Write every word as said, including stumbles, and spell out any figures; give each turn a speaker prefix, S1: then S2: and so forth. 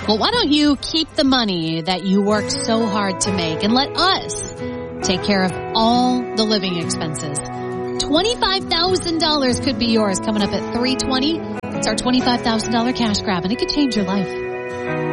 S1: Well, why don't you keep the money that you worked so hard to make and let us take care of all the living expenses. twenty-five thousand dollars could be yours coming up at three twenty. It's our twenty-five thousand dollars cash grab, and it could change your life.